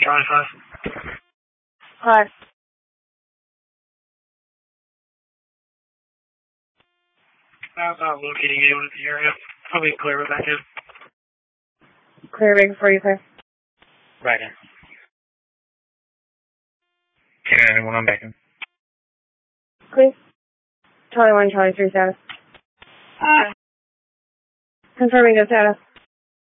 Charlie 5. Hi. I'm not locating anyone in the area. I'll be clear back in. Clear rig before you clear. Right in. Okay, anyone on back in? Please. Charlie 1, Charlie 3 status. Confirming the status.